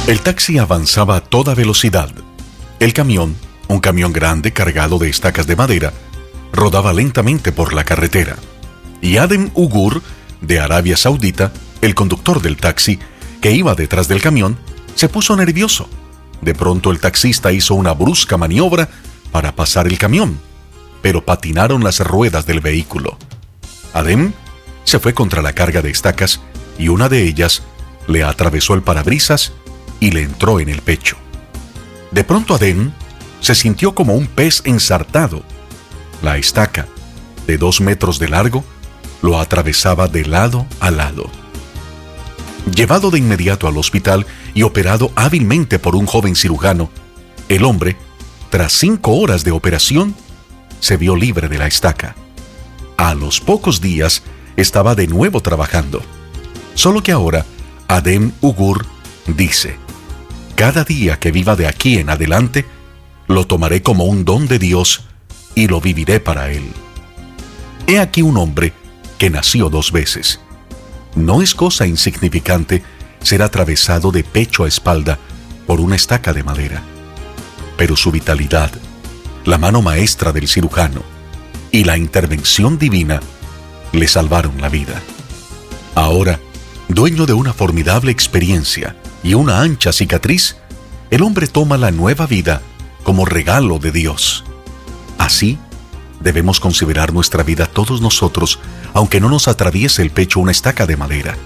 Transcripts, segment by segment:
El taxi avanzaba a toda velocidad. El camión, un camión grande cargado de estacas de madera, rodaba lentamente por la carretera. Y Adem Ugur, de Arabia Saudita, el conductor del taxi, que iba detrás del camión, se puso nervioso. De pronto el taxista hizo una brusca maniobra para pasar el camión, pero patinaron las ruedas del vehículo. Adem se fue contra la carga de estacas y una de ellas le atravesó el parabrisas y le entró en el pecho. De pronto Adem se sintió como un pez ensartado. La estaca, de 2 metros de largo, lo atravesaba de lado a lado. Llevado de inmediato al hospital y operado hábilmente por un joven cirujano, el hombre, tras 5 horas de operación, se vio libre de la estaca. A los pocos días estaba de nuevo trabajando. Solo que ahora Adem Ugur dice: cada día que viva de aquí en adelante, lo tomaré como un don de Dios y lo viviré para Él. He aquí un hombre que nació 2 veces. No es cosa insignificante ser atravesado de pecho a espalda por una estaca de madera. Pero su vitalidad, la mano maestra del cirujano y la intervención divina le salvaron la vida. Ahora, dueño de una formidable experiencia y una ancha cicatriz, el hombre toma la nueva vida como regalo de Dios. Así, debemos considerar nuestra vida todos nosotros, aunque no nos atraviese el pecho una estaca de madera.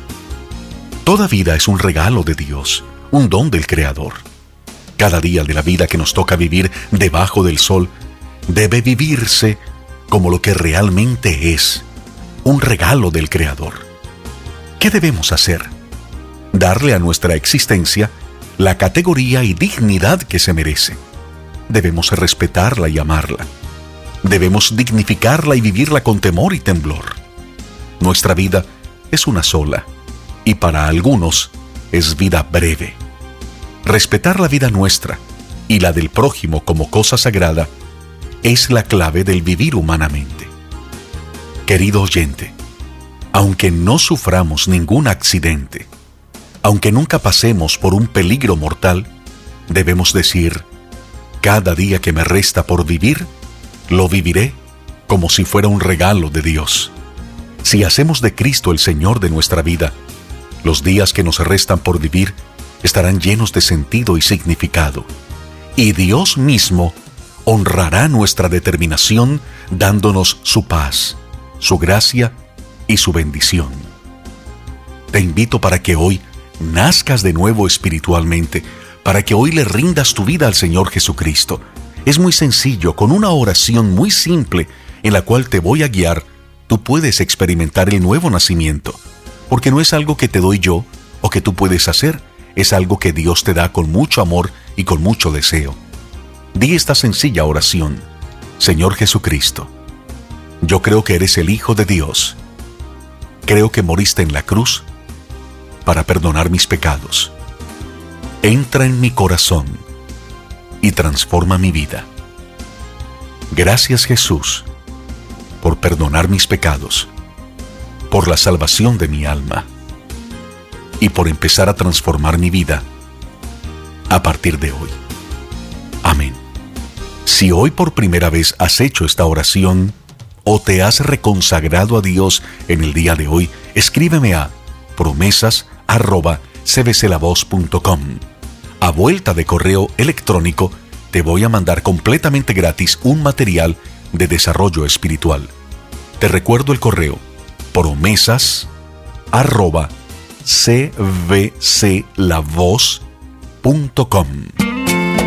Toda vida es un regalo de Dios, un don del Creador. Cada día de la vida que nos toca vivir debajo del sol debe vivirse como lo que realmente es, un regalo del Creador. ¿Qué debemos hacer? Darle a nuestra existencia la categoría y dignidad que se merece. Debemos respetarla y amarla. Debemos dignificarla y vivirla con temor y temblor. Nuestra vida es una sola, y para algunos es vida breve. Respetar la vida nuestra y la del prójimo como cosa sagrada es la clave del vivir humanamente. Querido oyente, aunque no suframos ningún accidente, aunque nunca pasemos por un peligro mortal, debemos decir: cada día que me resta por vivir, lo viviré como si fuera un regalo de Dios. Si hacemos de Cristo el Señor de nuestra vida, los días que nos restan por vivir estarán llenos de sentido y significado, y Dios mismo honrará nuestra determinación dándonos su paz, su gracia y su bendición. Te invito para que hoy nazcas de nuevo espiritualmente, para que hoy le rindas tu vida al Señor Jesucristo. Es muy sencillo, con una oración muy simple en la cual te voy a guiar, tú puedes experimentar el nuevo nacimiento, porque no es algo que te doy yo o que tú puedes hacer, es algo que Dios te da con mucho amor y con mucho deseo. Di esta sencilla oración: Señor Jesucristo, yo creo que eres el Hijo de Dios. Creo que moriste en la cruz para perdonar mis pecados. Entra en mi corazón y transforma mi vida. Gracias, Jesús, por perdonar mis pecados, por la salvación de mi alma y por empezar a transformar mi vida a partir de hoy. Amén. Si hoy por primera vez has hecho esta oración o te has reconsagrado a Dios en el día de hoy, escríbeme a promesas@cbclavoz.com. A vuelta de correo electrónico te voy a mandar completamente gratis un material de desarrollo espiritual. Te recuerdo el correo: promesas@cbclavoz.com.